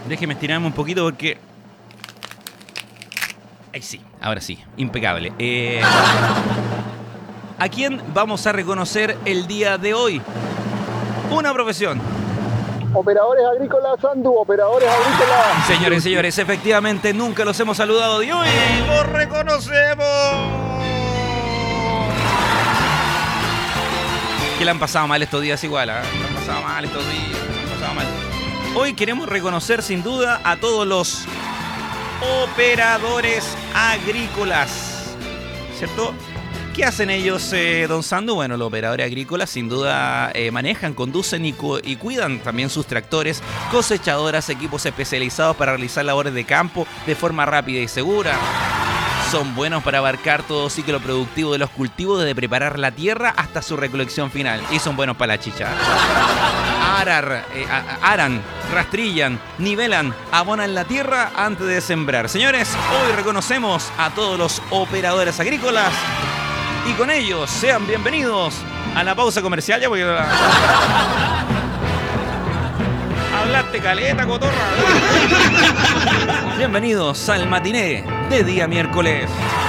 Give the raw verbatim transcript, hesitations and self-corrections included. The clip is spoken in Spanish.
Déjeme estirarme un poquito porque... Ahí sí, ahora sí, impecable. Eh... ¿A quién vamos a reconocer el día de hoy? Una profesión. Operadores agrícolas, Sandu, operadores agrícolas. Señores y señores, efectivamente nunca los hemos saludado y hoy los reconocemos. Que le han pasado mal estos días igual, ¿eh? Le han pasado mal estos días, le han pasado mal. Hoy queremos reconocer sin duda a todos los operadores agrícolas, ¿cierto? ¿Qué hacen ellos, eh, don Sandu? Bueno, los operadores agrícolas sin duda eh, manejan, conducen y, cu y cuidan también sus tractores, cosechadoras, equipos especializados para realizar labores de campo de forma rápida y segura. Son buenos para abarcar todo ciclo productivo de los cultivos, desde preparar la tierra hasta su recolección final. Y son buenos para la chicha. Arar, eh, aran, rastrillan, nivelan, abonan la tierra antes de sembrar. Señores, hoy reconocemos a todos los operadores agrícolas. Y con ellos, sean bienvenidos a la pausa comercial. Ya porque... Hablaste caleta, cotorra. Bienvenidos al matiné de día miércoles.